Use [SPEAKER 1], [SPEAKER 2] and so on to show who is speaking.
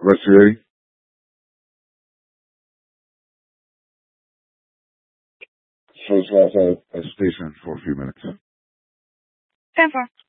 [SPEAKER 1] West you ready? So it's outside a station for a few minutes.
[SPEAKER 2] 10-4.